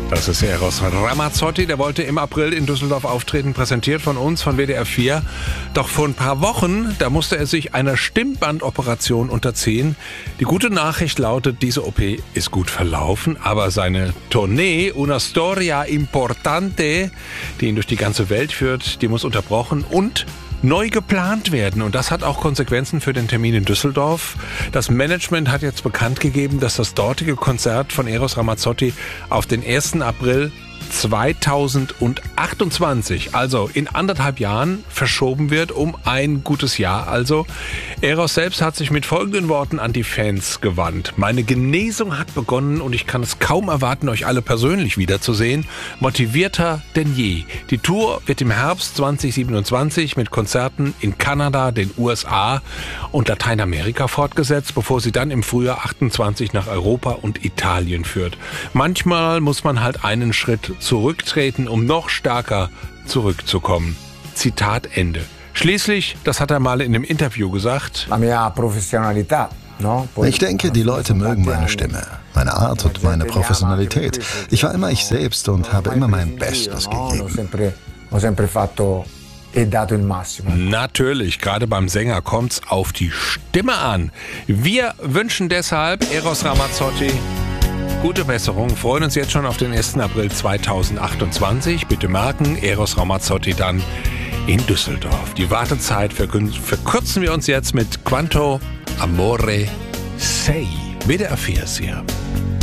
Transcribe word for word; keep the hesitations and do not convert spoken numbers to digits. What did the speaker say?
Das ist Eros Ramazzotti, der wollte im April in Düsseldorf auftreten, präsentiert von uns, von W D R vier. Doch vor ein paar Wochen, da musste er sich einer Stimmbandoperation unterziehen. Die gute Nachricht lautet, diese O P ist gut verlaufen, aber seine Tournee Una Storia Importante, die ihn durch die ganze Welt führt, die muss unterbrochen und neu geplant werden. Und das hat auch Konsequenzen für den Termin in Düsseldorf. Das Management hat jetzt bekannt gegeben, dass das dortige Konzert von Eros Ramazzotti auf den ersten April zweitausendachtundzwanzig, also in anderthalb Jahren, verschoben wird, um ein gutes Jahr. Also, Eros selbst hat sich mit folgenden Worten an die Fans gewandt. Meine Genesung hat begonnen und ich kann es kaum erwarten, euch alle persönlich wiederzusehen. Motivierter denn je. Die Tour wird im Herbst zweitausendsiebenundzwanzig mit Konzerten in Kanada, den U S A und Lateinamerika fortgesetzt, bevor sie dann im Frühjahr achtundzwanzig nach Europa und Italien führt. Manchmal muss man halt einen Schritt zurücktreten, um noch stärker zurückzukommen. Zitat Ende. Schließlich, das hat er mal in einem Interview gesagt, ich denke, die Leute mögen meine Stimme, meine Art und meine Professionalität. Ich war immer ich selbst und habe immer mein Bestes gegeben. Natürlich, gerade beim Sänger kommt's auf die Stimme an. Wir wünschen deshalb Eros Ramazzotti gute Besserung, freuen uns jetzt schon auf den ersten April zweitausendachtundzwanzig. Bitte merken, Eros Ramazzotti dann in Düsseldorf. Die Wartezeit verkürzen wir uns jetzt mit Quanto Amore Sei. W D R vier ist hier.